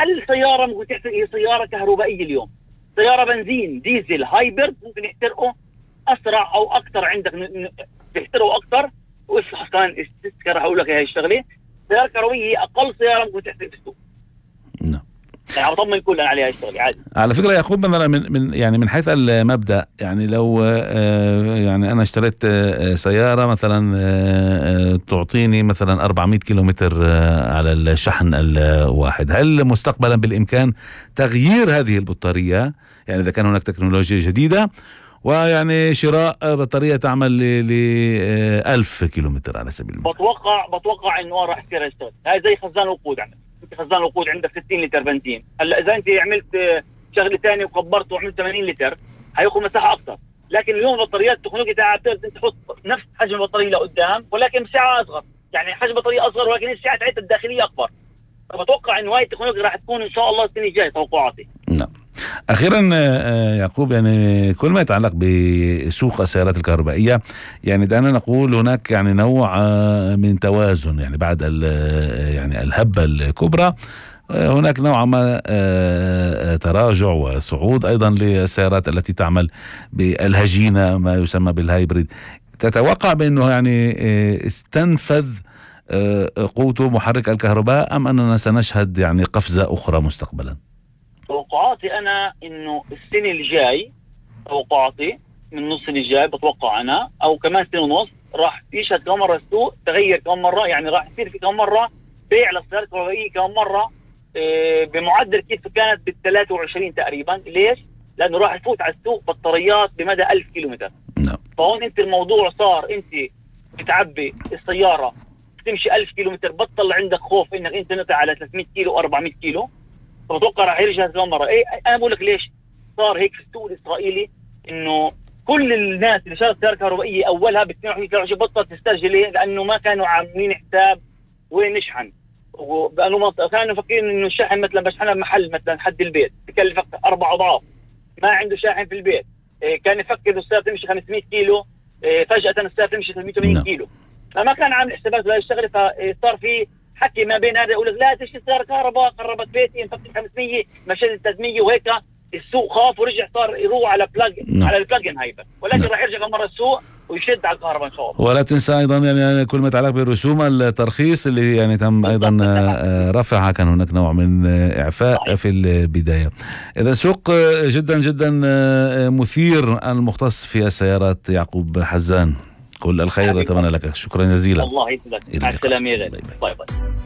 اقل سياره ممكن تحترق هي سياره كهربائيه اليوم. سياره بنزين ديزل هايبرد ممكن يحترقوا اسرع او اكثر، عندك تحترقوا اكثر. واسمع كمان السكر هقول لك هي الشغله، سياره كهربائيه هي اقل سياره ممكن تحترق في السوق. نعم. يعني بطمن كل عليها الشغله عادي. على فكره يعقوب، مثلا من حيث المبدا، يعني لو يعني انا اشتريت سياره مثلا تعطيني مثلا 400 كيلومتر على الشحن الواحد، هل مستقبلا بالامكان تغيير هذه البطاريه؟ يعني اذا كان هناك تكنولوجيا جديده ويعني شراء بطاريه تعمل ل 1000 كيلومتر على سبيل المثال. بتوقع انه راح يصير يشتغل. هاي زي خزان وقود عندك، خزان وقود عندك 60 لتر بنزين. هلا اذا انت عملت شغله ثانيه وكبرته وعملت 80 لتر هياخذ مساحه اكثر. لكن اليوم البطاريات التكنولوجيا تاعها بتقدر انت تحط نفس حجم البطاريه لقدام ولكن بسعه اصغر، يعني حجم البطاريه اصغر ولكن السعه تاعتها الداخليه اكبر. فبتوقع انه هاي التكنولوجيا راح تكون ان شاء الله السنه الجايه توقعاتي. نعم. اخيرا يعقوب، يعني كل ما يتعلق بسوق السيارات الكهربائيه، يعني دعنا نقول هناك يعني نوع من توازن، يعني بعد يعني الهبه الكبرى هناك نوع ما تراجع وصعود ايضا للسيارات التي تعمل بالهجينه ما يسمى بالهايبريد. تتوقع بانه يعني استنفذ قوته محرك الكهرباء، ام اننا سنشهد يعني قفزه اخرى مستقبلا؟ توقعاتي انا انه السنه الجاي، توقعاتي من نص السنه الجاي بتوقع انا او كمان سنه ونص راح يشهد كم مره السوق تغير كم مره، يعني راح يصير في كم مره بيع للسيارات الكهربائيه كم مره بمعدل كيف كانت بال 23 تقريبا. ليش؟ لانه راح يفوت على السوق بطاريات بمدى 1000 كيلومتر. فهون انت الموضوع صار انت بتعبي السياره تمشي 1000 كيلومتر، بطل عندك خوف انك انت نطلع على 300 كيلو و400 كيلو. فبتوقع راح يرجع كم مره. انا بقول لك ليش صار هيك في السوق الاسرائيلي، انه كل الناس اللي شارت سياره كهربائيه اولها ب 22 بطلت تسترجل. ليه؟ لانه ما كانوا عاملين حساب وين نشحن، وبقالوا كانوا مفكرين انه الشاحن مثلا بشحنها بمحل مثلا حد البيت بكلفك 4 أضعاف، ما عنده شاحن في البيت. كان يفكر انه السياره تمشي 500 كيلو، فجاه السياره تمشي 380 كيلو، فما كان عامل حسابات ولا الشغله. فصار في حكي ما بين هذا يقول لك لا تشتري سياره كهرباء، قربت بيتي نفكر 500 مشيت 300 وهيك. السوق خاف ورجع صار يروح على على البلاجن هايبر، ولكن راح يرجع مرة السوق ويشد على الكهرباء ان شاء الله. ولا تنسى ايضا يعني كل ما يتعلق بالرسوم الترخيص اللي يعني تم ايضا رفعها، كان هناك نوع من اعفاء في البدايه. اذا سوق جدا جدا مثير، المختص في السيارات يعقوب حزان، كل الخير اتمنى لك. شكرا جزيلا. الله يسعدك. مع السلامه يا غالي. باي باي.